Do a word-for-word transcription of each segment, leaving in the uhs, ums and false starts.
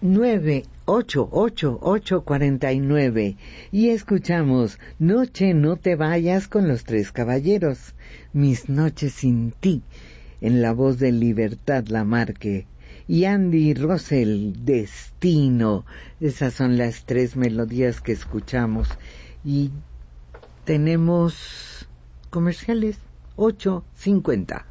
nueve ocho ocho ocho cuatro nueve y escuchamos Noche no te vayas con los Tres Caballeros, Mis noches sin ti, en la voz de Libertad Lamarque, y Andy Russell, Destino. Esas son las tres melodías que escuchamos y tenemos comerciales. Ocho cincuenta.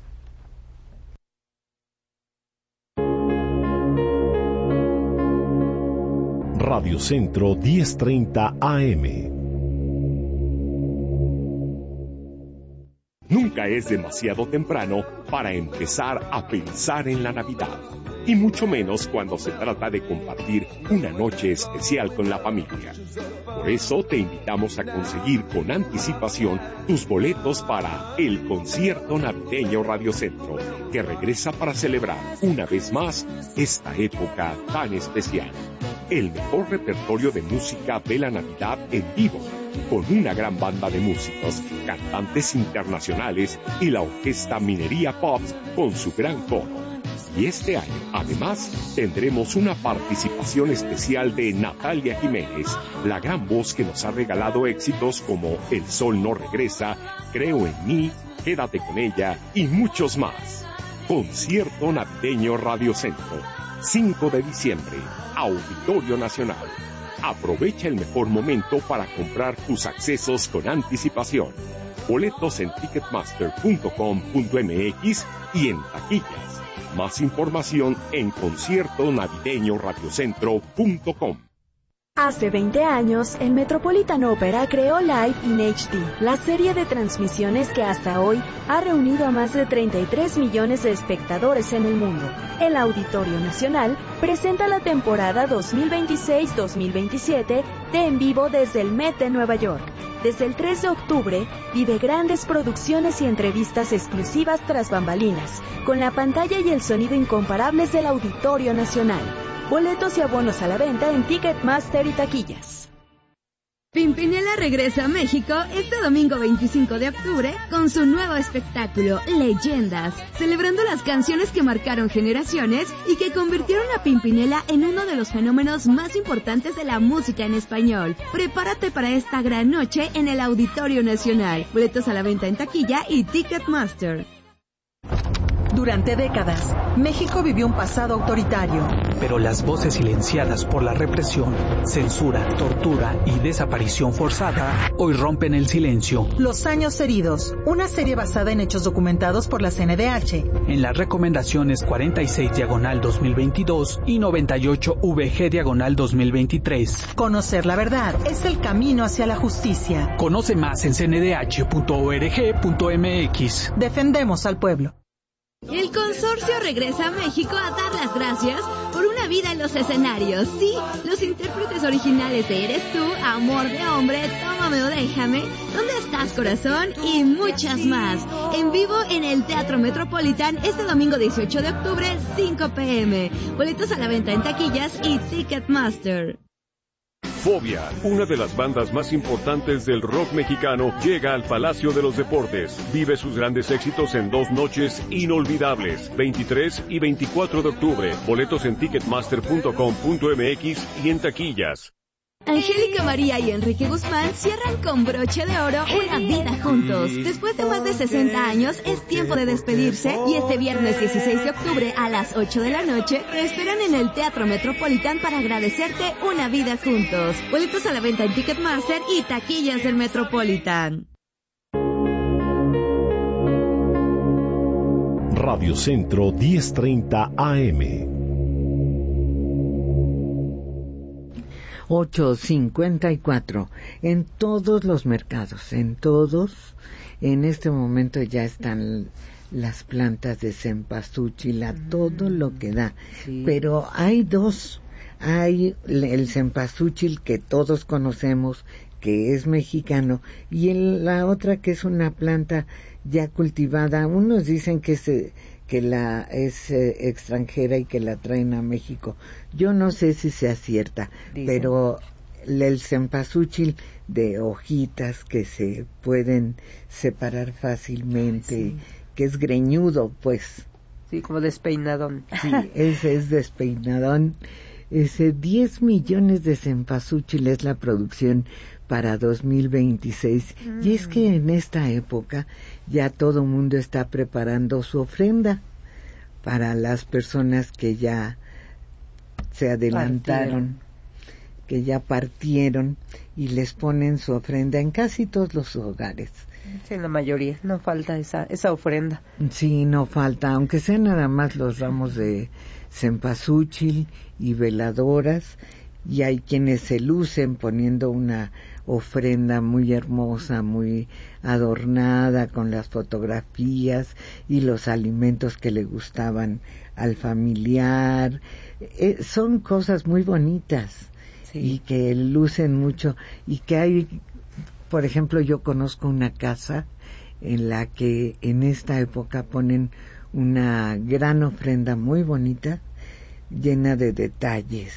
Radio Centro diez treinta A M. Nunca es demasiado temprano para empezar a pensar en la Navidad, y mucho menos cuando se trata de compartir una noche especial con la familia. Por eso te invitamos a conseguir con anticipación tus boletos para el concierto navideño Radio Centro, que regresa para celebrar una vez más esta época tan especial. El mejor repertorio de música de la Navidad en vivo, con una gran banda de músicos, cantantes internacionales y la orquesta Minería Pops con su gran coro. Y este año, además, tendremos una participación especial de Natalia Jiménez, la gran voz que nos ha regalado éxitos como El Sol no regresa, Creo en mí, Quédate con ella y muchos más. Concierto navideño Radio Centro, cinco de diciembre, Auditorio Nacional. Aprovecha el mejor momento para comprar tus accesos con anticipación. Boletos en ticketmaster punto com punto m x y en taquillas. Más información en concierto navideño radiocentro punto com. Hace veinte años, el Metropolitan Opera creó Live in H D, la serie de transmisiones que hasta hoy ha reunido a más de treinta y tres millones de espectadores en el mundo. El Auditorio Nacional presenta la temporada dos mil veintiséis dos mil veintisiete de En Vivo desde el Met de Nueva York. Desde el tres de octubre, vive grandes producciones y entrevistas exclusivas tras bambalinas, con la pantalla y el sonido incomparables del Auditorio Nacional. Boletos y abonos a la venta en Ticketmaster y taquillas. Pimpinela regresa a México este domingo veinticinco de octubre con su nuevo espectáculo, Leyendas, celebrando las canciones que marcaron generaciones y que convirtieron a Pimpinela en uno de los fenómenos más importantes de la música en español. Prepárate para esta gran noche en el Auditorio Nacional. Boletos a la venta en taquilla y Ticketmaster. Durante décadas, México vivió un pasado autoritario. Pero las voces silenciadas por la represión, censura, tortura y desaparición forzada hoy rompen el silencio. Los años heridos, una serie basada en hechos documentados por la C N D H. En las recomendaciones cuarenta y seis diagonal dos mil veintidós y noventa y ocho V G diagonal dos mil veintitrés. Conocer la verdad es el camino hacia la justicia. Conoce más en c n d h punto org punto m x. Defendemos al pueblo. El consorcio regresa a México a dar las gracias por una vida en los escenarios. Sí, los intérpretes originales de Eres tú, Amor de hombre, Tómame o déjame, ¿Dónde estás corazón? Y muchas más. En vivo en el Teatro Metropolitan este domingo dieciocho de octubre, cinco p m. Boletos a la venta en taquillas y Ticketmaster. Fobia, una de las bandas más importantes del rock mexicano, llega al Palacio de los Deportes. Vive sus grandes éxitos en dos noches inolvidables, veintitrés y veinticuatro de octubre. Boletos en ticketmaster punto com punto m x y en taquillas. Angélica María y Enrique Guzmán cierran con broche de oro una vida juntos. Después de más de sesenta años, es tiempo de despedirse y este viernes dieciséis de octubre a las ocho de la noche te esperan en el Teatro Metropolitan para agradecerte una vida juntos. Boletos a la venta en Ticketmaster y taquillas del Metropolitan. Radio Centro diez treinta A M. ocho cincuenta y cuatro. En todos los mercados, en todos, en este momento ya están las plantas de cempasúchil a todo lo que da. Sí. Pero hay dos, hay el cempasúchil que todos conocemos, que es mexicano, y el, la otra que es una planta ya cultivada. Unos dicen que se que la es eh, extranjera y que la traen a México. Yo no sé si sea cierta, dicen. Pero el cempasúchil de hojitas que se pueden separar fácilmente, sí. Que es greñudo, pues. Sí, como despeinadón. Sí, ese es despeinadón. Ese diez millones de cempasúchil es la producción para dos mil veintiséis. Mm. Y es que en esta época ya todo mundo está preparando su ofrenda para las personas que ya se adelantaron, partieron. que ya partieron y les ponen su ofrenda en casi todos los hogares. Sí, en la mayoría, no falta esa esa ofrenda. Sí, no falta, aunque sean nada más los ramos de cempasúchil y veladoras, y hay quienes se lucen poniendo una ofrenda muy hermosa, muy adornada con las fotografías y los alimentos que le gustaban al familiar. Eh, son cosas muy bonitas, sí, y que lucen mucho, y que hay, por ejemplo, yo conozco una casa en la que en esta época ponen una gran ofrenda muy bonita, llena de detalles,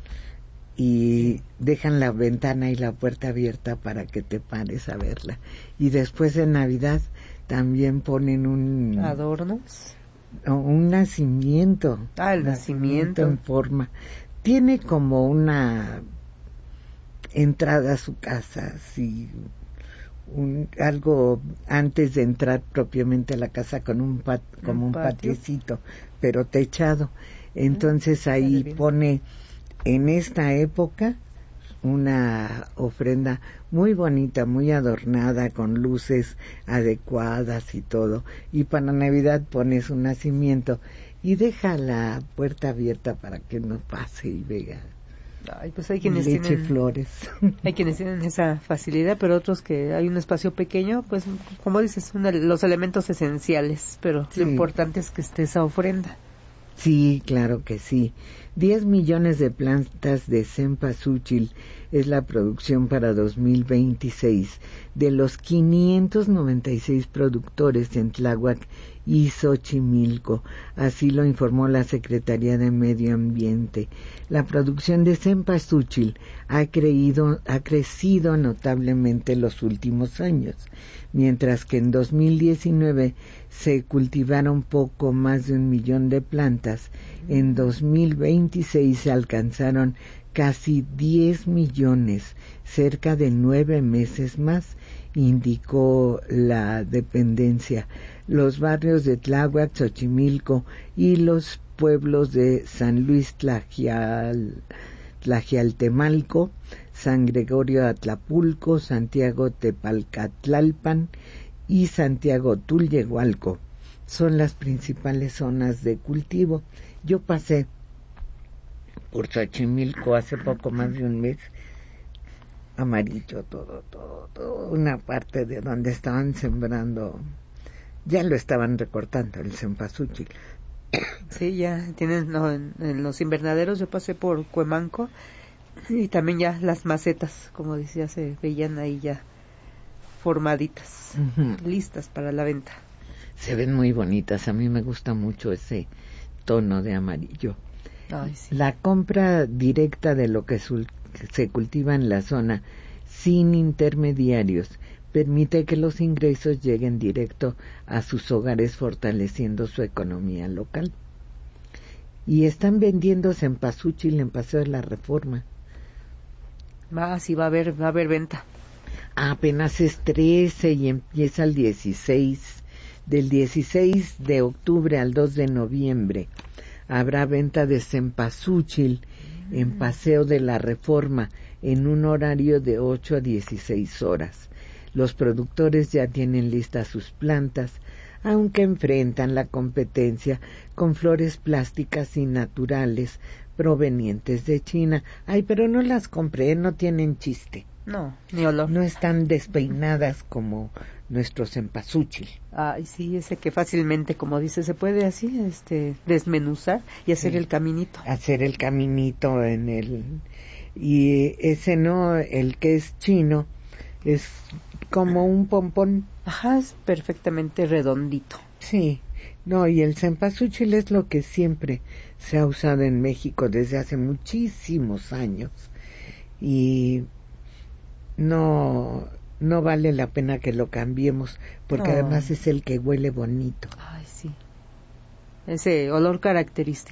y dejan la ventana y la puerta abierta para que te pares a verla. Y después de Navidad también ponen un adornos, un nacimiento, ah, el nacimiento, nacimiento en forma. Tiene como una entrada a su casa, así, un, algo antes de entrar propiamente a la casa, con un pat, como un, un patiecito, pero techado. Entonces ahí pone en esta época una ofrenda muy bonita, muy adornada, con luces adecuadas y todo. Y para Navidad pones un nacimiento y deja la puerta abierta para que no pase y vea. Ay, pues hay quienes leche, tienen flores. Hay quienes tienen esa facilidad, pero otros que hay un espacio pequeño, pues como dices, una, los elementos esenciales, pero sí, lo importante es que esté esa ofrenda. Sí, claro que sí. diez millones de plantas de cempasúchil es la producción para dos mil veintiséis de los quinientos noventa y seis productores en Tláhuac y Xochimilco. Así lo informó la Secretaría de Medio Ambiente. La producción de cempasúchil ha, creído, ha crecido notablemente en los últimos años, mientras que en dos mil diecinueve se cultivaron poco más de un millón de plantas. En dos mil veintiséis se alcanzaron casi diez millones, cerca de nueve meses más, indicó la dependencia. Los barrios de Tláhuac, Xochimilco y los pueblos de San Luis Tlaxial, Tlaxialtemalco, San Gregorio Atlapulco, Santiago Tepalcatlalpan y Santiago Tulyehualco son las principales zonas de cultivo. Yo pasé por Xochimilco hace poco más de un mes, amarillo todo, todo, todo, una parte de donde estaban sembrando, ya lo estaban recortando el cempasúchil. Sí, ya tienen, no, en, en los invernaderos yo pasé por Cuemanco y también ya las macetas, como decía, se veían ahí ya formaditas, uh-huh, listas para la venta. Se ven muy bonitas, a mí me gusta mucho ese tono de amarillo. Ay, sí. La compra directa de lo que se cultiva en la zona, sin intermediarios, permite que los ingresos lleguen directo a sus hogares, fortaleciendo su economía local. Y están vendiendo cempasúchil en Paseo de la Reforma. Va, sí va a haber, va a haber venta. Apenas es trece y empieza el dieciséis. Del dieciséis de octubre al dos de noviembre habrá venta de cempasúchil mm. en Paseo de la Reforma en un horario de ocho a dieciséis horas. Los productores ya tienen listas sus plantas, aunque enfrentan la competencia con flores plásticas y naturales provenientes de China. Ay, pero no las compré, no tienen chiste. No, ni olor. No están despeinadas como nuestro cempasúchil. Ay, sí, ese que fácilmente, como dice, se puede así, este, desmenuzar y hacer sí, el caminito. Hacer el caminito en el... Y ese no, el que es chino, es como un pompón. Ajá, es perfectamente redondito. Sí, no, y el cempasúchil es lo que siempre se ha usado en México desde hace muchísimos años. Y no... no vale la pena que lo cambiemos, porque no, además es el que huele bonito. Ay, sí. Ese olor característico.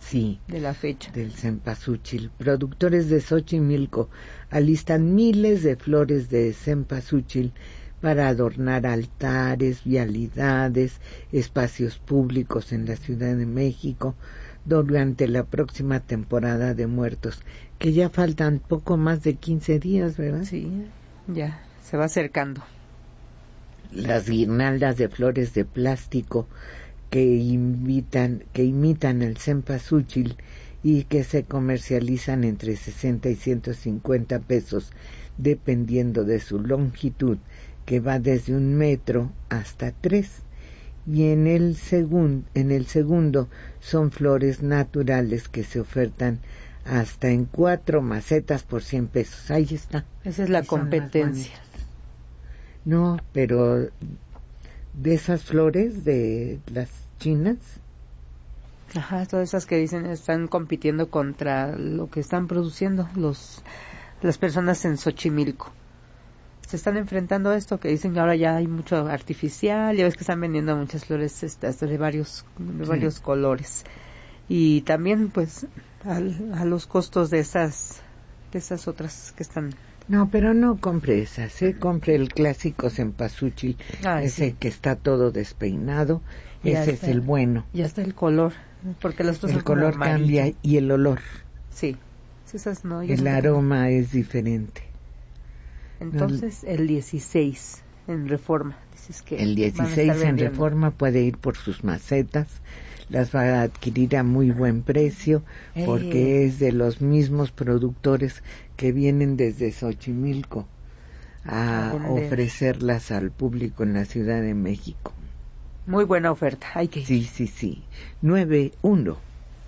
Sí, de la fecha. Del cempasúchil. Productores de Xochimilco alistan miles de flores de cempasúchil para adornar altares, vialidades, espacios públicos en la Ciudad de México durante la próxima temporada de muertos, que ya faltan poco más de quince días, ¿verdad? Sí, ya se va acercando. Las guirnaldas de flores de plástico que imitan, que imitan el cempasúchil y que se comercializan entre sesenta y ciento cincuenta pesos, dependiendo de su longitud, que va desde un metro hasta tres. Y en el, segun, en el segundo son flores naturales que se ofertan hasta en cuatro macetas por cien pesos. Ahí está. Esa es la competencia. No, pero de esas flores de las chinas. Ajá, todas esas que dicen están compitiendo contra lo que están produciendo los las personas en Xochimilco. Se están enfrentando a esto, que dicen que ahora ya hay mucho artificial, ya ves que están vendiendo muchas flores estas de varios de sí. varios colores. Y también pues al, a los costos de esas de esas otras que están. No, pero no compre esas, ¿eh? Compre el clásico cempasúchil, Ay, ese sí. que está todo despeinado, ya ese está, es el bueno. Ya está el color, porque los otros el color cambia y el olor. Sí, esas no. El no aroma tengo. Es diferente. Entonces no, el dieciséis en Reforma, dices que el dieciséis en Reforma puede ir por sus macetas, las va a adquirir a muy buen precio porque eh. es de los mismos productores que vienen desde Xochimilco a, a ofrecerlas al público en la Ciudad de México. Muy buena oferta, hay que ir. Sí, sí, sí. nueve uno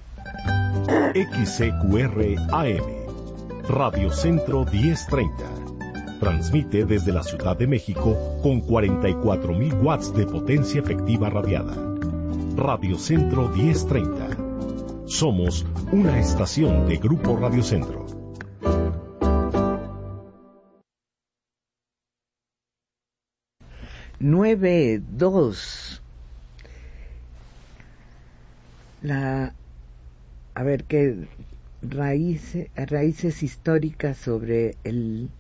X C Q R A M Radio Centro diez treinta. Transmite desde la Ciudad de México con cuarenta y cuatro mil watts de potencia efectiva radiada. Radio Centro diez treinta. Somos una estación de Grupo Radio Centro. nueve dos. La, a ver qué raíces, raíces históricas sobre el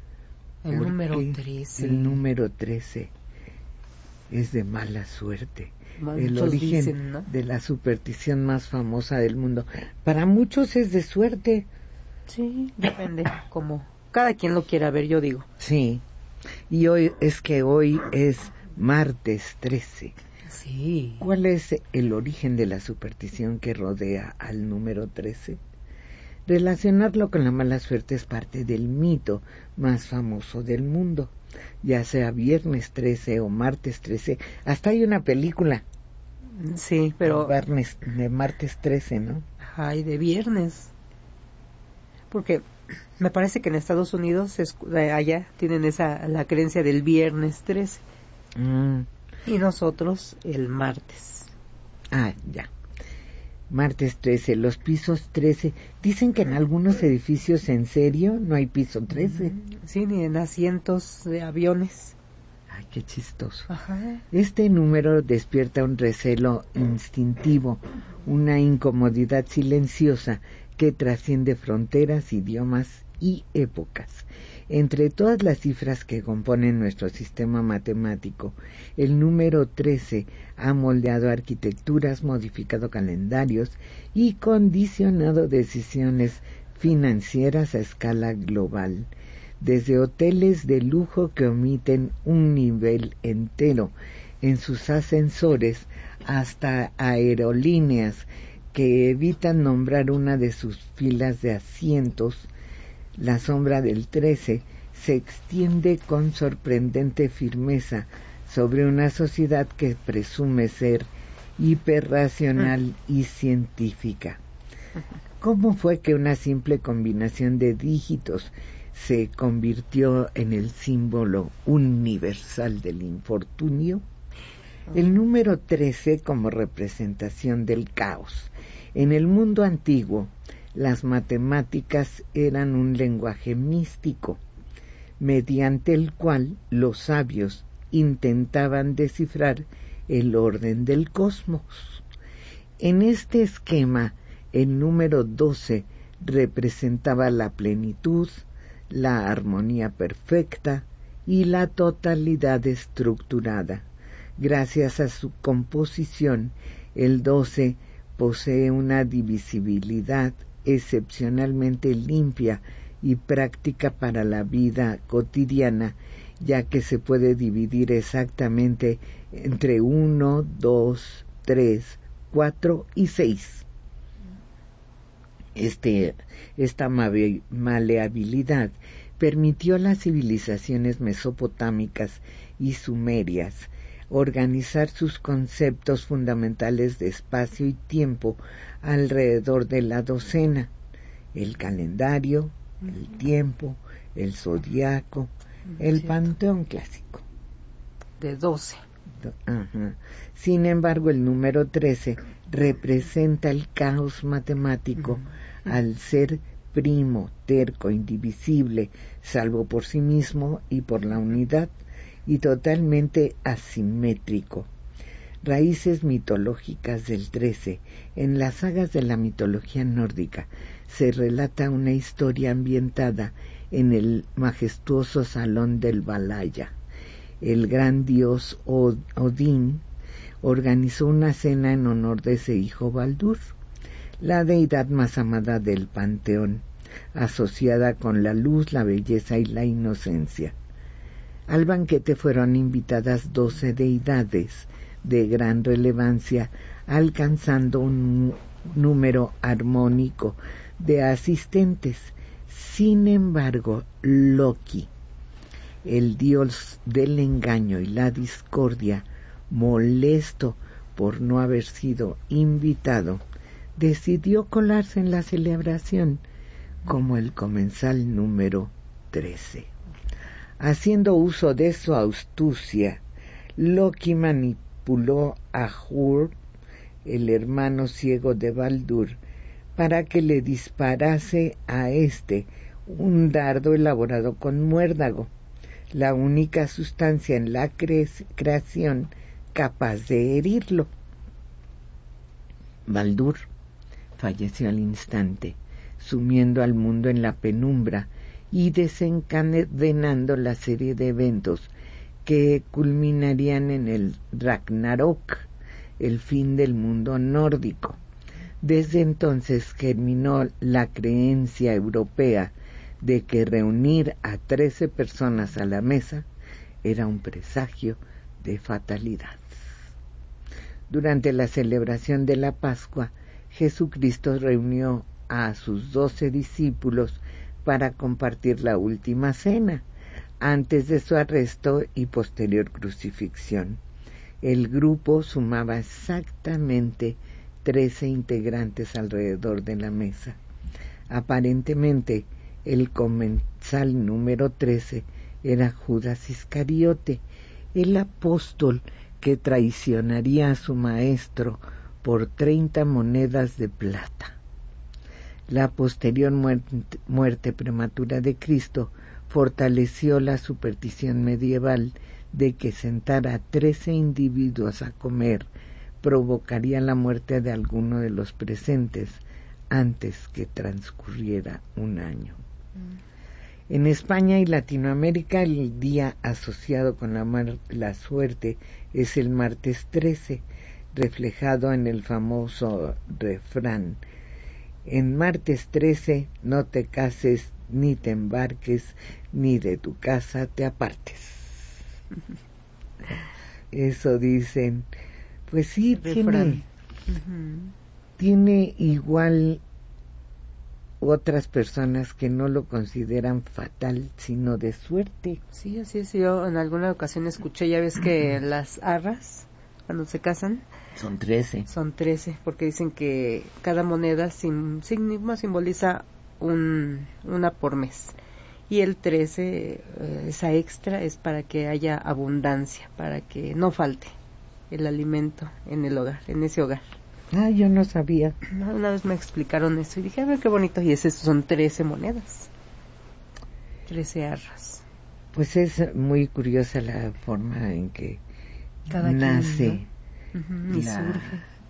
el número trece. El número trece es de mala suerte. Muchos el origen dicen, ¿no? de la superstición más famosa del mundo. Para muchos es de suerte. Sí, depende, como cada quien lo quiera ver, yo digo. Sí, y hoy es que hoy es martes trece. Sí. ¿Cuál es el origen de la superstición que rodea al número trece? Relacionarlo con la mala suerte es parte del mito más famoso del mundo, ya sea viernes trece o martes trece. Hasta hay una película. Sí, pero viernes, de martes trece, ¿no? Ay, de viernes. Porque me parece que en Estados Unidos es, allá tienen esa la creencia del viernes trece. Mm. Y nosotros el martes. Ah, ya. Martes trece, los pisos trece. Dicen que en algunos edificios, ¿en serio? No hay piso trece. Sí, ni en asientos de aviones. Ay, qué chistoso. Ajá. Este número despierta un recelo instintivo, una incomodidad silenciosa que trasciende fronteras, idiomas y épocas. Entre todas las cifras que componen nuestro sistema matemático, el número trece ha moldeado arquitecturas, modificado calendarios y condicionado decisiones financieras a escala global. Desde hoteles de lujo que omiten un nivel entero en sus ascensores hasta aerolíneas que evitan nombrar una de sus filas de asientos, la sombra del trece se extiende con sorprendente firmeza sobre una sociedad que presume ser hiperracional y científica. ¿Cómo fue que una simple combinación de dígitos se convirtió en el símbolo universal del infortunio? El número trece como representación del caos. En el mundo antiguo, las matemáticas eran un lenguaje místico, mediante el cual los sabios intentaban descifrar el orden del cosmos. En este esquema, El número doce representaba la plenitud, la armonía perfecta y la totalidad estructurada. Gracias a su composición, el doce posee una divisibilidad excepcionalmente limpia y práctica para la vida cotidiana, ya que se puede dividir exactamente entre uno, dos, tres, cuatro y seis. Este, esta maleabilidad permitió a las civilizaciones mesopotámicas y sumerias organizar sus conceptos fundamentales de espacio y tiempo alrededor de la docena: el calendario, el tiempo, el zodiaco, el panteón clásico. De doce. Ajá. Sin embargo, el número trece representa el caos matemático uh-huh. al ser primo, terco, indivisible, salvo por sí mismo y por la unidad, y totalmente asimétrico. Raíces mitológicas del trece. En las sagas de la mitología nórdica se relata una historia ambientada en el majestuoso salón del Valhalla. El gran dios Od- Odín organizó una cena en honor de ese hijo Baldur, la deidad más amada del panteón, asociada con la luz, la belleza y la inocencia. Al banquete fueron invitadas doce deidades de gran relevancia, alcanzando un número armónico de asistentes. Sin embargo, Loki, el dios del engaño y la discordia, molesto por no haber sido invitado, decidió colarse en la celebración como el comensal número trece. Haciendo uso de su astucia, Loki manipuló a Hur, el hermano ciego de Baldur, para que le disparase a éste un dardo elaborado con muérdago, la única sustancia en la cre- creación capaz de herirlo. Baldur falleció al instante, sumiendo al mundo en la penumbra y desencadenando la serie de eventos que culminarían en el Ragnarok, el fin del mundo nórdico. Desde entonces germinó la creencia europea de que reunir a trece personas a la mesa era un presagio de fatalidad. Durante la celebración de la Pascua, Jesucristo reunió a sus doce discípulos para compartir la última cena, antes de su arresto y posterior crucifixión. El grupo sumaba exactamente trece integrantes alrededor de la mesa. Aparentemente, el comensal número trece era Judas Iscariote, el apóstol que traicionaría a su maestro por treinta monedas de plata. La posterior muerte, muerte prematura de Cristo fortaleció la superstición medieval de que sentar a trece individuos a comer provocaría la muerte de alguno de los presentes antes que transcurriera un año. Mm. En España y Latinoamérica, el día asociado con la, mar- la suerte es el martes trece, reflejado en el famoso refrán: en martes trece no te cases, ni te embarques, ni de tu casa te apartes. Eso dicen. Pues sí, tiene, uh-huh. tiene igual otras personas que no lo consideran fatal, sino de suerte. Sí, así es. Yo en alguna ocasión escuché, ya ves que las arras, cuando se casan, son trece. Son trece, porque dicen que cada moneda sim, sim, simboliza un, una por mes. Y el trece, eh, esa extra, es para que haya abundancia, para que no falte el alimento en el hogar, en ese hogar. Ah, yo no sabía. Una vez me explicaron eso y dije, a ver qué bonito. Y esos son trece monedas, trece arras. Pues es muy curiosa la forma en que cada nace, quien, ¿no? Uh-huh, y la, surge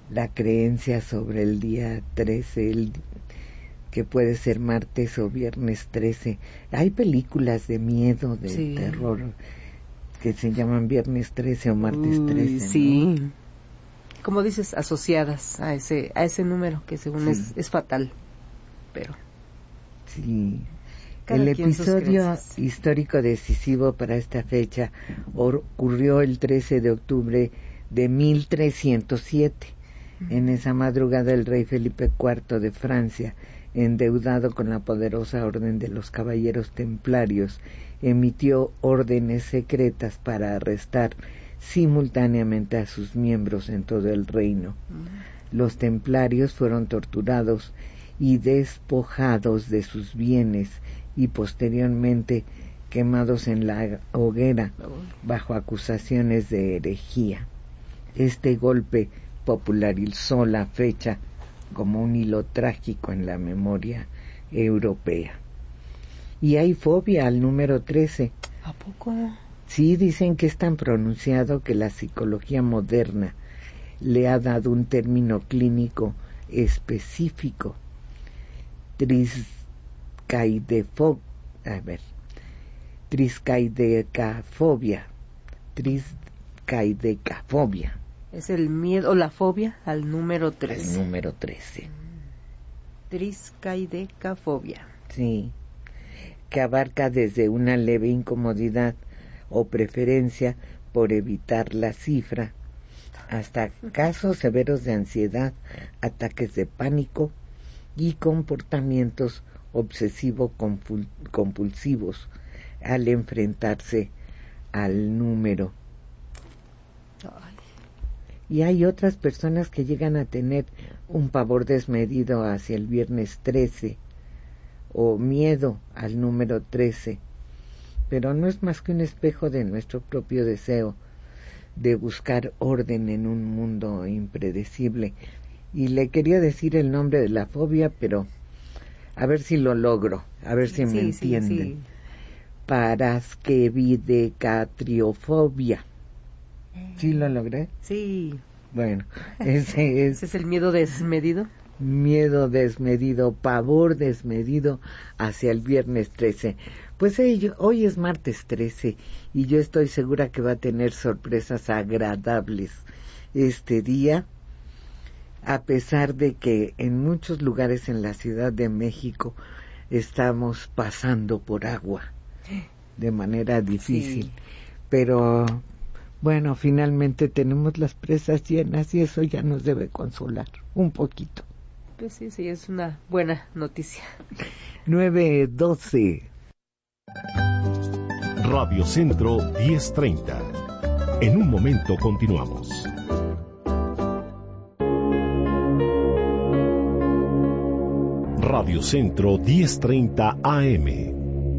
la creencia sobre el día trece, el, que puede ser martes o viernes trece. Hay películas de miedo, de sí. terror, que se llaman viernes trece o martes trece, ¿no? Sí, como dices, asociadas a ese a ese número que según sí. es, es fatal, pero sí. El episodio histórico decisivo para esta fecha ocurrió el trece de octubre de mil trescientos siete. Uh-huh. En esa madrugada el rey Felipe cuarto de Francia, endeudado con la poderosa orden de los caballeros templarios, emitió órdenes secretas para arrestar simultáneamente a sus miembros en todo el reino. Uh-huh. Los templarios fueron torturados y despojados de sus bienes y posteriormente quemados en la hoguera bajo acusaciones de herejía. Este golpe popularizó la fecha como un hilo trágico en la memoria europea. Y hay fobia al número trece. ¿A poco? Sí, dicen que es tan pronunciado que la psicología moderna le ha dado un término clínico específico. Triscaidefobia, a ver, triscaidecafobia, triscaidecafobia. Es el miedo o la fobia al número trece. El número trece. Triscaidecafobia. Sí, que abarca desde una leve incomodidad o preferencia por evitar la cifra, hasta casos severos de ansiedad, ataques de pánico y comportamientos obsesivo-compulsivos al enfrentarse al número. Ay. Y hay otras personas que llegan a tener un pavor desmedido hacia el viernes trece o miedo al número trece, pero no es más que un espejo de nuestro propio deseo de buscar orden en un mundo impredecible. Y le quería decir el nombre de la fobia, pero a ver si lo logro, a ver si sí, me entienden. Sí, sí. Paraskevidecatriofobia. ¿Sí lo logré? Sí. Bueno, ese es... ¿Ese es el miedo desmedido? Miedo desmedido, pavor desmedido hacia el viernes trece. Pues hey, hoy es martes trece y yo estoy segura que va a tener sorpresas agradables este día, a pesar de que en muchos lugares en la Ciudad de México estamos pasando por agua de manera difícil. Sí. Pero bueno, finalmente tenemos las presas llenas y eso ya nos debe consolar un poquito. Pues sí, sí, es una buena noticia. nueve doce. Radio Centro diez treinta. En un momento continuamos. Radio Centro diez treinta A M.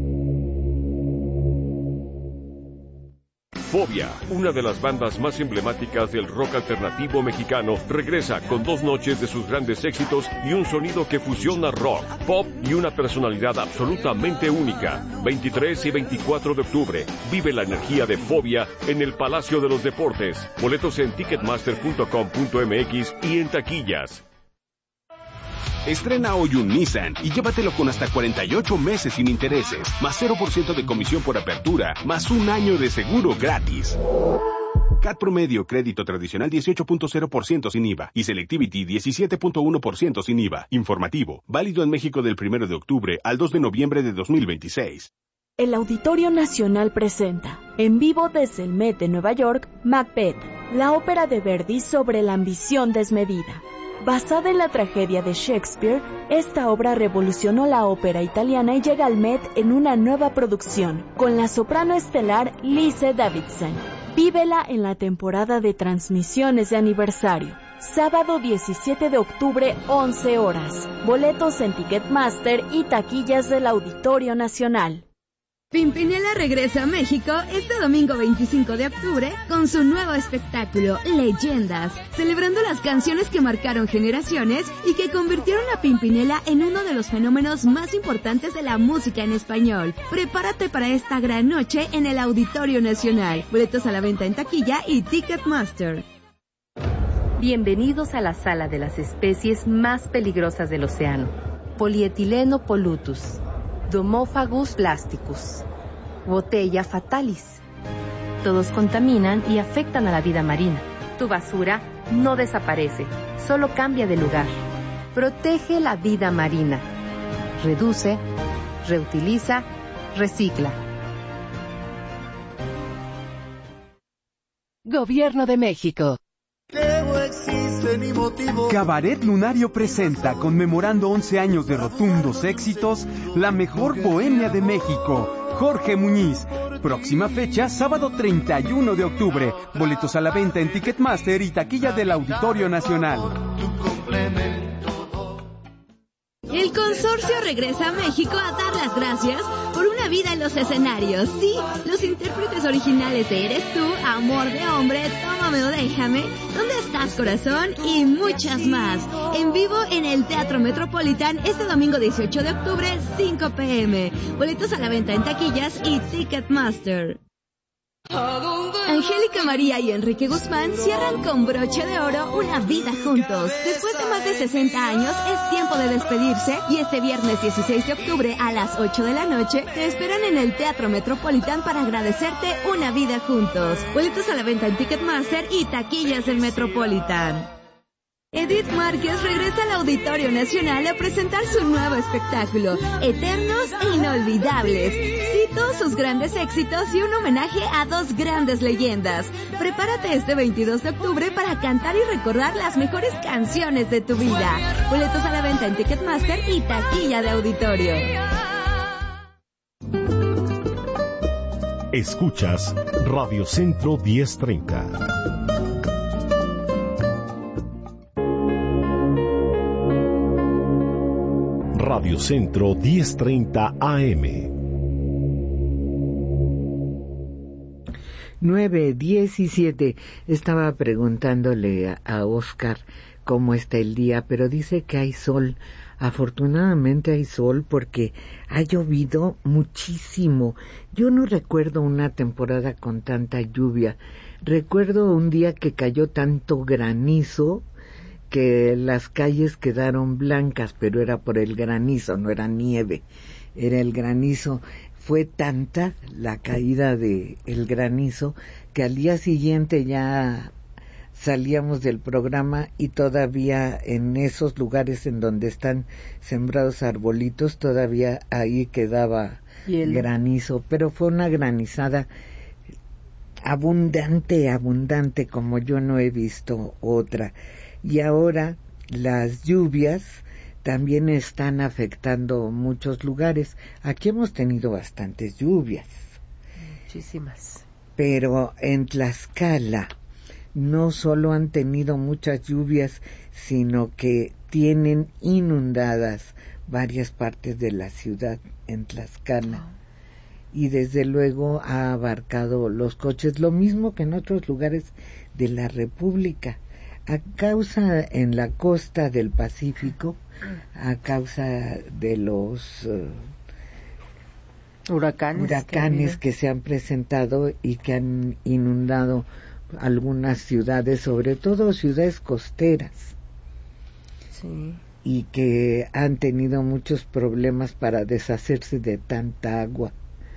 Fobia, una de las bandas más emblemáticas del rock alternativo mexicano, regresa con dos noches de sus grandes éxitos y un sonido que fusiona rock, pop y una personalidad absolutamente única. veintitrés y veinticuatro de octubre, vive la energía de Fobia en el Palacio de los Deportes. Boletos en ticketmaster punto com punto m x y en taquillas. Estrena hoy un Nissan y llévatelo con hasta cuarenta y ocho meses sin intereses, más cero por ciento de comisión por apertura, más un año de seguro gratis. C A T promedio, crédito tradicional dieciocho punto cero por ciento sin I V A y Selectivity diecisiete punto uno por ciento sin I V A. Informativo, válido en México del primero de octubre al dos de noviembre de dos mil veintiséis. El Auditorio Nacional presenta, en vivo desde el Met de Nueva York, Macbeth, la ópera de Verdi sobre la ambición desmedida. Basada en la tragedia de Shakespeare, esta obra revolucionó la ópera italiana y llega al Met en una nueva producción, con la soprano estelar Lise Davidson. Vívela en la temporada de transmisiones de aniversario. Sábado diecisiete de octubre, once horas. Boletos en Ticketmaster y taquillas del Auditorio Nacional. Pimpinela regresa a México este domingo veinticinco de octubre con su nuevo espectáculo, Leyendas, celebrando las canciones que marcaron generaciones y que convirtieron a Pimpinela en uno de los fenómenos más importantes de la música en español. Prepárate para esta gran noche en el Auditorio Nacional. Boletos a la venta en taquilla y Ticketmaster. Bienvenidos a la sala de las especies más peligrosas del océano. Polietileno polutus, Domophagus plasticus, Botella fatalis. Todos contaminan y afectan a la vida marina. Tu basura no desaparece, solo cambia de lugar. Protege la vida marina. Reduce, reutiliza, recicla. Gobierno de México. Cabaret Lunario presenta, conmemorando once años de rotundos éxitos, la mejor bohemia de México, Jorge Muñiz. Próxima fecha, sábado treinta y uno de octubre. Boletos a la venta en Ticketmaster y taquilla del Auditorio Nacional. El consorcio regresa a México a dar las gracias por una vida en los escenarios. Sí, los intérpretes originales de Eres Tú, Amor de Hombre, Tómame o Déjame, ¿Dónde estás, corazón? Y muchas más. En vivo en el Teatro Metropolitan este domingo dieciocho de octubre, cinco pe eme. Boletos a la venta en taquillas y Ticketmaster. Angélica María y Enrique Guzmán cierran con broche de oro una vida juntos. Después de más de sesenta años, es tiempo de despedirse y este viernes dieciséis de octubre a las ocho de la noche te esperan en el Teatro Metropolitan para agradecerte una vida juntos. Boletos a la venta en Ticketmaster y taquillas del Metropolitan. Edith Márquez regresa al Auditorio Nacional a presentar su nuevo espectáculo, Eternos e Inolvidables. Sí, todos sus grandes éxitos y un homenaje a dos grandes leyendas. Prepárate este veintidós de octubre para cantar y recordar las mejores canciones de tu vida. Boletos a la venta en Ticketmaster y taquilla de auditorio. Escuchas Radio Centro diez treinta. Radio Centro diez treinta A M. nueve diecisiete. Estaba preguntándole a, a Oscar cómo está el día, pero dice que hay sol. Afortunadamente hay sol porque ha llovido muchísimo. Yo no recuerdo una temporada con tanta lluvia. Recuerdo un día que cayó tanto granizo que las calles quedaron blancas, pero era por el granizo, no era nieve, era el granizo. Fue tanta la caída de el granizo que al día siguiente ya salíamos del programa y todavía en esos lugares en donde están sembrados arbolitos, todavía ahí quedaba Hielo. granizo, pero fue una granizada abundante, abundante como yo no he visto otra. Y ahora las lluvias también están afectando muchos lugares. Aquí hemos tenido bastantes lluvias. Muchísimas. Pero en Tlaxcala no solo han tenido muchas lluvias, sino que tienen inundadas varias partes de la ciudad en Tlaxcala. Oh. Y desde luego ha abarcado los coches, lo mismo que en otros lugares de la República. A causa en la costa del Pacífico, a causa de los uh, huracanes, huracanes que, que se han presentado y que han inundado algunas ciudades, sobre todo ciudades costeras, sí. Y que han tenido muchos problemas para deshacerse de tanta agua.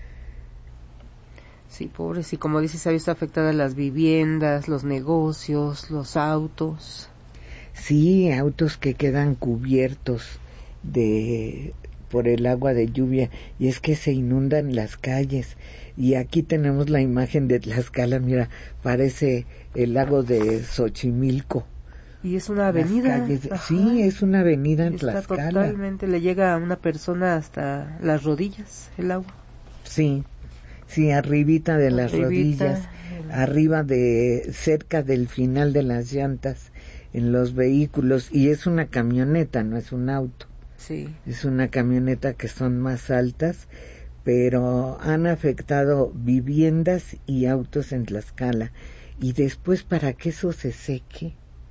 Sí, pobres, y como dices, ha visto afectadas las viviendas, los negocios, los autos. Sí, autos que quedan cubiertos de por el agua de lluvia, y es que se inundan las calles. Y aquí tenemos la imagen de Tlaxcala, mira, parece el lago de Xochimilco. Y es una avenida. Calles, sí, es una avenida en Está Tlaxcala. Totalmente, le llega a una persona hasta las rodillas el agua. Sí. Sí, arribita de las arribita, rodillas, el... arriba de, cerca del final de las llantas en los vehículos, y es una camioneta, no es un auto. Sí. Es una camioneta que son más altas, pero han afectado viviendas y autos en Tlaxcala. Y después, para que eso se seque,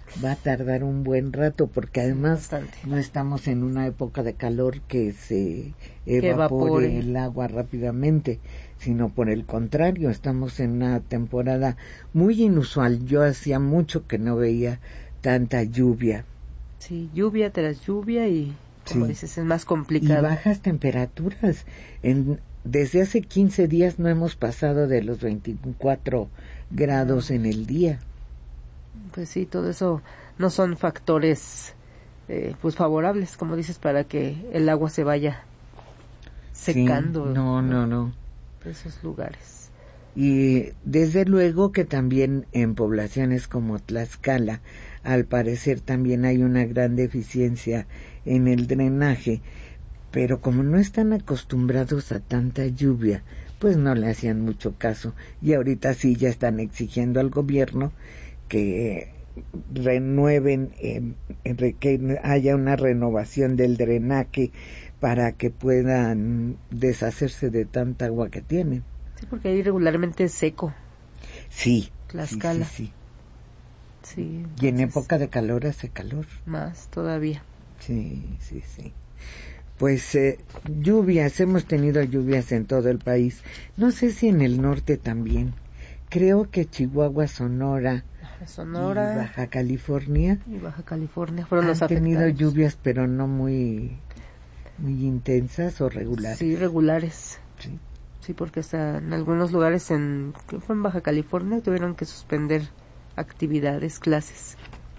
va a tardar un buen rato, porque además Bastante. no estamos en una época de calor que se Que evapore evapore. el agua rápidamente, sino por el contrario, estamos en una temporada muy inusual. Yo hacía mucho que no veía tanta lluvia. Sí, lluvia tras lluvia y, como Sí. dices, es más Y complicado. bajas temperaturas. En, desde hace quince días no hemos pasado de los veinticuatro grados en el día. Pues sí, todo eso no son factores eh, pues favorables, como dices, para que el agua se vaya secando. Sí, no, no, no. De esos lugares. Y desde luego que también en poblaciones como Tlaxcala, al parecer también hay una gran deficiencia en el drenaje, pero como no están acostumbrados a tanta lluvia, pues no le hacían mucho caso, y ahorita sí ya están exigiendo al gobierno que renueven, eh, que haya una renovación del drenaje para que puedan deshacerse de tanta agua que tienen. Sí, porque ahí regularmente es seco. Sí, Tlaxcala. sí, sí, sí. sí. Y en época de calor hace calor. Más todavía. Sí, sí, sí. Pues eh, lluvias, hemos tenido lluvias en todo el país. No sé si en el norte también. Creo que Chihuahua, Sonora, Sonora y Baja California y Baja California fueron han los tenido afectados. lluvias, pero no muy muy intensas o regulares. Sí, regulares. Sí. Sí, porque hasta en algunos lugares en, ¿qué fue en Baja California? Tuvieron que suspender actividades, clases.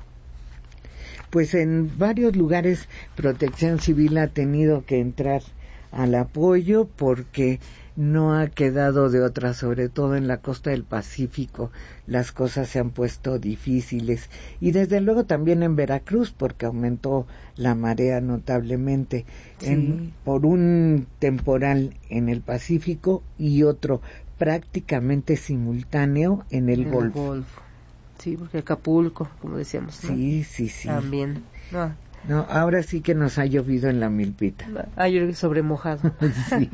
Pues en varios lugares Protección Civil ha tenido que entrar al apoyo porque no ha quedado de otra, sobre todo en la costa del Pacífico. Las cosas se han puesto difíciles, y desde luego también en Veracruz, porque aumentó la marea notablemente, Sí. en, por un temporal en el Pacífico y otro prácticamente simultáneo en el En Golfo. Golfo. Sí, porque Acapulco, como decíamos, ¿no? Sí, sí, sí. También. No, No, ahora sí que nos ha llovido en la milpita. ayer sobre mojado. Sí.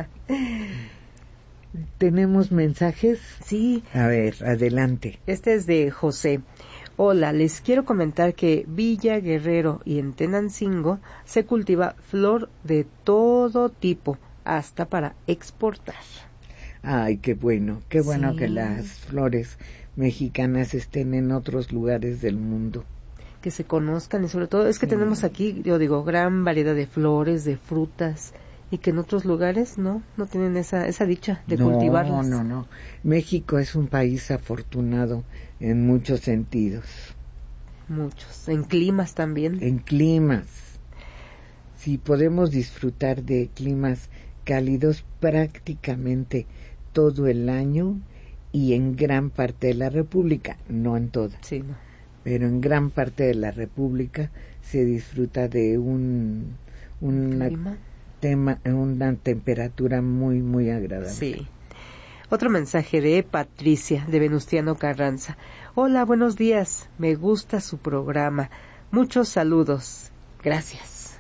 ¿Tenemos mensajes? Sí. A ver, adelante. Este es de José. Hola, les quiero comentar que Villa Guerrero y en Tenancingo se cultiva flor de todo tipo, hasta para exportar. Ay, qué bueno, qué bueno Sí. que las flores mexicanas estén en otros lugares del mundo. Que se conozcan, y sobre todo es que Sí. tenemos aquí, yo digo, gran variedad de flores, de frutas, y que en otros lugares no, no tienen esa, esa dicha de no, cultivarlas. No, no, no. México es un país afortunado en muchos sentidos. Muchos, en climas también. En climas. Sí, podemos disfrutar de climas cálidos prácticamente todo el año y en gran parte de la República, no en toda. Sí, no. Pero en gran parte de la República se disfruta de un una tema, una temperatura muy muy agradable. Sí. Otro mensaje de Patricia, de Venustiano Carranza. Hola, buenos días. Me gusta su programa. Muchos saludos. Gracias.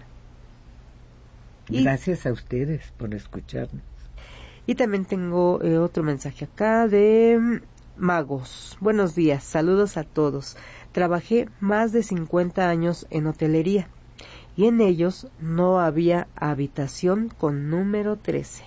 Gracias y, a ustedes por escucharnos. Y también tengo eh, otro mensaje acá de Magos. Buenos días. Saludos a todos. Trabajé más de cincuenta años en hotelería y en ellos no había habitación con número trece.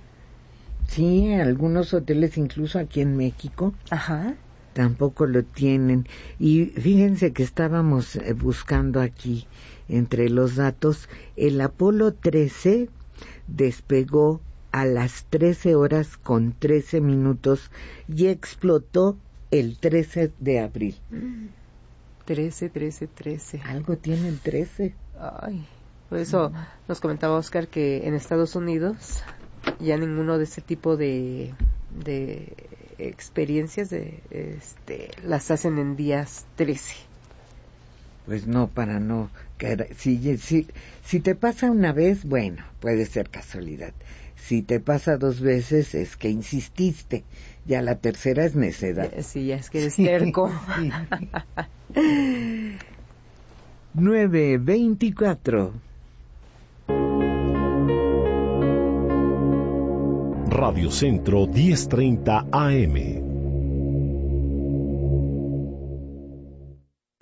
Sí, algunos hoteles, incluso aquí en México, Ajá. tampoco lo tienen. Y fíjense que estábamos eh, buscando aquí entre los datos, el Apolo trece despegó a las trece horas con trece minutos y explotó el trece de abril. trece, trece, trece. Algo tiene el trece. Ay, por eso mm. nos comentaba Oscar que en Estados Unidos ya ninguno de ese tipo de, de experiencias de, este, las hacen en días trece. Pues no, para no caer. Si, si, si te pasa una vez, bueno, puede ser casualidad. Si te pasa dos veces, es que insististe. Ya la tercera es necedad. Sí, ya es que eres terco. nueve veinticuatro. Radio Centro diez treinta A M.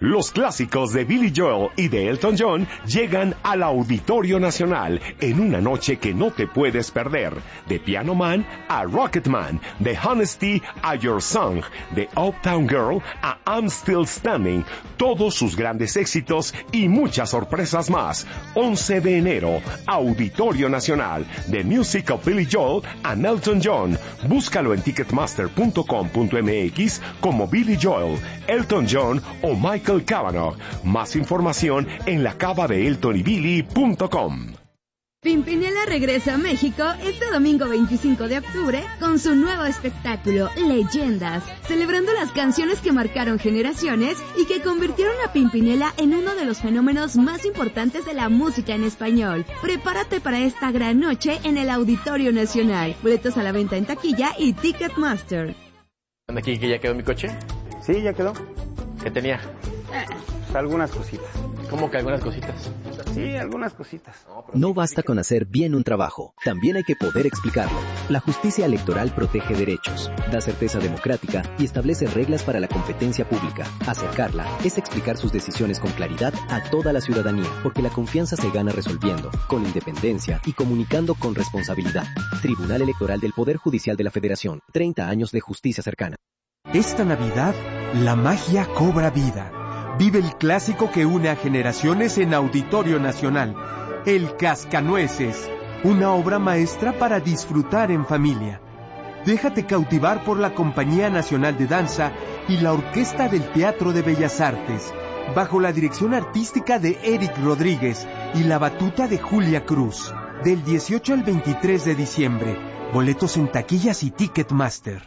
Los clásicos de Billy Joel y de Elton John llegan al Auditorio Nacional en una noche que no te puedes perder. De Piano Man a Rocket Man, de Honesty a Your Song, de Uptown Girl a I'm Still Standing, todos sus grandes éxitos y muchas sorpresas más. once de enero, Auditorio Nacional, de Music of Billy Joel a Elton John. Búscalo en ticketmaster punto com punto m x como Billy Joel, Elton John o Michael Cavanaugh. Más información en la cava de elton y billy punto com. Pimpinela regresa a México este domingo veinticinco de octubre con su nuevo espectáculo, Leyendas, celebrando las canciones que marcaron generaciones y que convirtieron a Pimpinela en uno de los fenómenos más importantes de la música en español. Prepárate para esta gran noche en el Auditorio Nacional. Boletos a la venta en taquilla y Ticketmaster. ¿Aquí que ya quedó mi coche? Sí, ya quedó. ¿Qué tenía? Pues algunas cositas. ¿Cómo que algunas cositas? Sí, algunas cositas. No basta con hacer bien un trabajo, también hay que poder explicarlo. La justicia electoral protege derechos, da certeza democrática y establece reglas para la competencia pública. Acercarla es explicar sus decisiones con claridad a toda la ciudadanía, porque la confianza se gana resolviendo, con independencia y comunicando con responsabilidad. Tribunal Electoral del Poder Judicial de la Federación, treinta años de justicia cercana. Esta Navidad, la magia cobra vida. Vive el clásico que une a generaciones en Auditorio Nacional, El Cascanueces, una obra maestra para disfrutar en familia. Déjate cautivar por la Compañía Nacional de Danza y la Orquesta del Teatro de Bellas Artes, bajo la dirección artística de Eric Rodríguez y la batuta de Julia Cruz, del dieciocho al veintitrés de diciembre. Boletos en taquillas y Ticketmaster.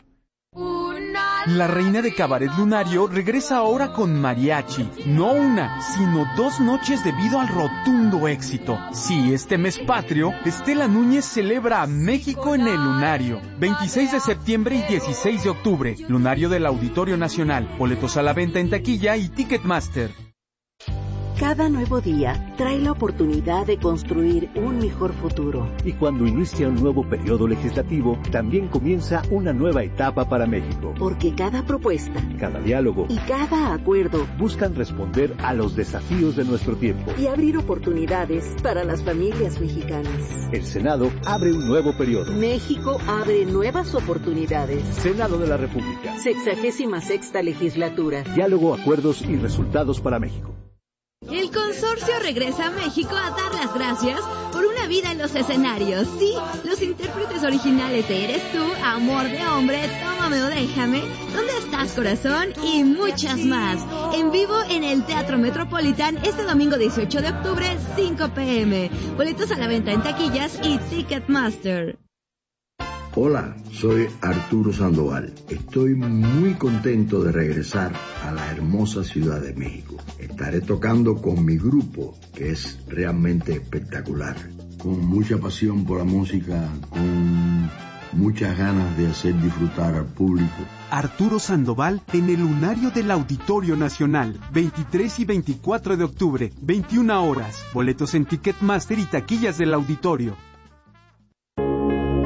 La reina de Cabaret Lunario regresa ahora con mariachi. No una, sino dos noches debido al rotundo éxito. Sí, este mes patrio, Estela Núñez celebra a México en el Lunario. veintiséis de septiembre y dieciséis de octubre. Lunario del Auditorio Nacional. Boletos a la venta en taquilla y Ticketmaster. Cada nuevo día trae la oportunidad de construir un mejor futuro. Y cuando inicia un nuevo periodo legislativo, también comienza una nueva etapa para México. Porque cada propuesta, cada diálogo y cada acuerdo buscan responder a los desafíos de nuestro tiempo y abrir oportunidades para las familias mexicanas. El Senado abre un nuevo periodo. México abre nuevas oportunidades. Senado de la República. Sexagésima sexta legislatura. Diálogo, acuerdos y resultados para México. El consorcio regresa a México a dar las gracias por una vida en los escenarios. Sí, los intérpretes originales de Eres Tú, Amor de Hombre, Tómame o Déjame, ¿Dónde estás, corazón? Y muchas más. En vivo en el Teatro Metropolitan este domingo dieciocho de octubre, cinco p m Boletos a la venta en taquillas y Ticketmaster. Hola, soy Arturo Sandoval. Estoy muy contento de regresar a la hermosa Ciudad de México. Estaré tocando con mi grupo, que es realmente espectacular. Con mucha pasión por la música, con muchas ganas de hacer disfrutar al público. Arturo Sandoval en el Lunario del Auditorio Nacional, veintitrés y veinticuatro de octubre, veintiuna horas. Boletos en Ticketmaster y taquillas del auditorio.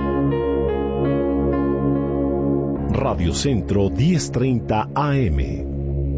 Radio Centro diez treinta A M.